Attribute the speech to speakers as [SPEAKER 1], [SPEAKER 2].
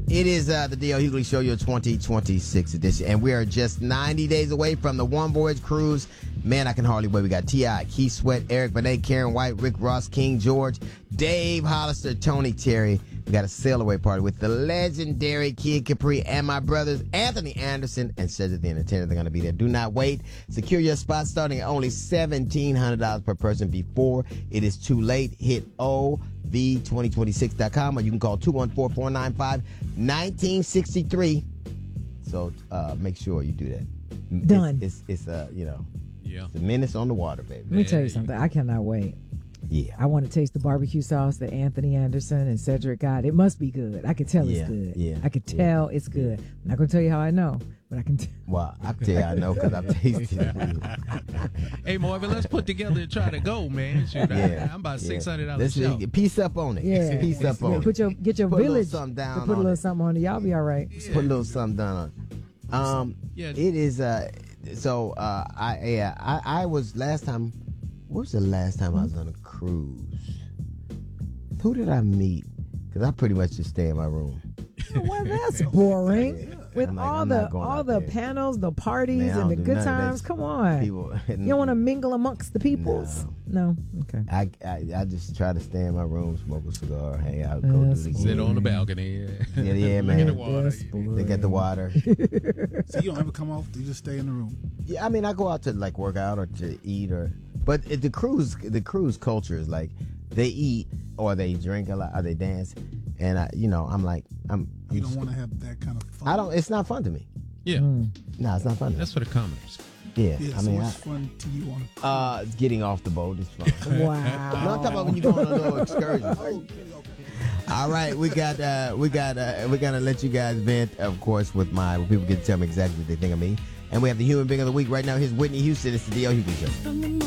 [SPEAKER 1] It is the D.L. Hughley Show, your 2026 edition, and we are just 90 days away from the One Voyage Cruise. Man, I can hardly wait. We got T.I., Keith Sweat, Eric Benet, Karen White, Rick Ross, King George, Dave Hollister, Tony Terry. We got a sail away party with the legendary Kid Capri and my brothers Anthony Anderson and Cedric the Entertainer. They're going to be there. Do not wait. Secure your spot starting at only $1,700 per person before it is too late. Hit OV2026.com or you can call 214-495-1963. So make sure you do that.
[SPEAKER 2] Done.
[SPEAKER 1] It's it's a menace on the water, baby.
[SPEAKER 2] Let me tell you something. I cannot wait.
[SPEAKER 1] Yeah.
[SPEAKER 2] I want to taste the barbecue sauce that Anthony Anderson and Cedric got. It must be good. I can tell it's good.
[SPEAKER 1] Yeah.
[SPEAKER 2] I can tell it's good. I'm not going to tell you how I know, but I can tell.
[SPEAKER 1] Well, I can tell you I know because I've tasted it.
[SPEAKER 3] Hey, Marvin, let's put together and try to go, man. Shoot, I'm about $600 show.
[SPEAKER 1] Piece up on it.
[SPEAKER 2] Yeah.
[SPEAKER 1] Piece up on it.
[SPEAKER 2] Get your
[SPEAKER 1] put
[SPEAKER 2] village.
[SPEAKER 1] Something down
[SPEAKER 2] to put a little something on it. Y'all be all right.
[SPEAKER 1] Just put a little something down on it. It is, I was last time, what was the last time I was on a cruise? Who did I meet? Because I pretty much just stay in my room.
[SPEAKER 2] Well, that's boring. With all the panels, the parties, and the good times. Come on. You don't want to mingle amongst the peoples? No. Okay.
[SPEAKER 1] I just try to stay in my room, smoke a cigar, hang out, go do the
[SPEAKER 3] sit on the balcony.
[SPEAKER 1] Yeah, man.
[SPEAKER 3] Look at the water.
[SPEAKER 1] Look at the water.
[SPEAKER 4] So you don't ever come off? You just stay in the room?
[SPEAKER 1] Yeah, I mean, I go out to like work out or to eat but the cruise culture is like they eat or they drink a lot or they dance, and you don't want to have that kind of fun. It's not fun to me.
[SPEAKER 3] Yeah.
[SPEAKER 1] No, it's not fun.
[SPEAKER 3] That's for the commoners.
[SPEAKER 1] Yeah,
[SPEAKER 4] so what's fun to you on?
[SPEAKER 1] Getting off the boat is fun.
[SPEAKER 2] Wow.
[SPEAKER 1] No, I'm talking about when you go on a little excursion. All right, we're gonna let you guys vent, of course, with where people get to tell me exactly what they think of me. And we have the human being of the week right now. Here's Whitney Houston. It's the D.L. Hughley Show.